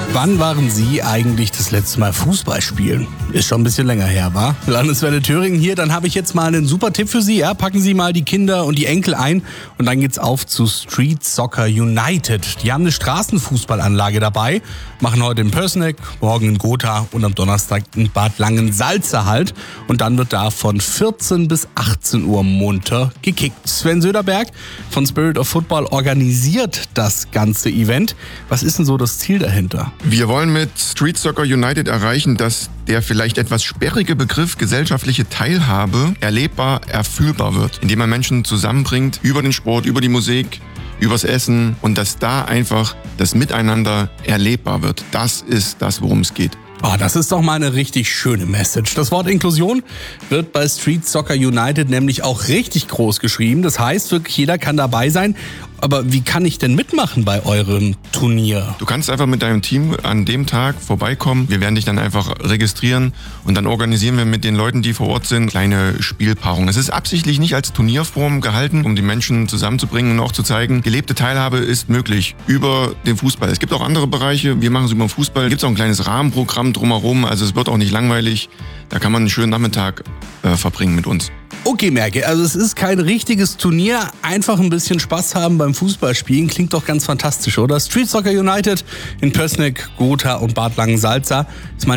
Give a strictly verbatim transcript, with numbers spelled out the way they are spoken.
Wann waren Sie eigentlich das letzte Mal Fußball spielen? Ist schon ein bisschen länger her, wa? Landeswelle Thüringen hier, dann habe ich jetzt mal einen super Tipp für Sie. Ja? Packen Sie mal die Kinder und die Enkel ein und dann geht's auf zu Street Soccer United. Die haben eine Straßenfußballanlage dabei, machen heute in Pößneck, morgen in Gotha und am Donnerstag in Bad Langensalza halt. Und dann wird da von vierzehn bis achtzehn Uhr munter gekickt. Sven Söderberg von Spirit of Football organisiert das ganze Event. Was ist denn so das Ziel dahinter? Wir wollen mit Street Soccer United erreichen, dass der vielleicht etwas sperrige Begriff gesellschaftliche Teilhabe erlebbar, erfühlbar wird, indem man Menschen zusammenbringt über den Sport, über die Musik, übers Essen und dass da einfach das Miteinander erlebbar wird. Das ist das, worum es geht. Oh, das ist doch mal eine richtig schöne Message. Das Wort Inklusion wird bei Street Soccer United nämlich auch richtig groß geschrieben. Das heißt, wirklich jeder kann dabei sein. Aber wie kann ich denn mitmachen bei eurem Turnier? Du kannst einfach mit deinem Team an dem Tag vorbeikommen. Wir werden dich dann einfach registrieren und dann organisieren wir mit den Leuten, die vor Ort sind, kleine Spielpaarungen. Es ist absichtlich nicht als Turnierform gehalten, um die Menschen zusammenzubringen und auch zu zeigen, gelebte Teilhabe ist möglich über den Fußball. Es gibt auch andere Bereiche, wir machen es über den Fußball. Es gibt auch ein kleines Rahmenprogramm drumherum, also es wird auch nicht langweilig. Da kann man einen schönen Nachmittag äh, verbringen mit uns. Okay, merke, also es ist kein richtiges Turnier, einfach ein bisschen Spaß haben beim Fußballspielen, klingt doch ganz fantastisch, oder? Street Soccer United in Pößneck, Gotha und Bad Langensalza ist mein